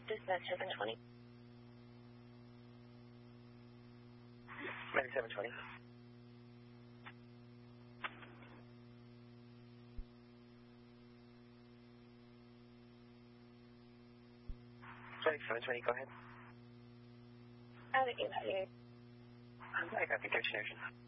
Dispatch 720. Medic 720. Medic 720, go ahead. Out of 88. I got the connection.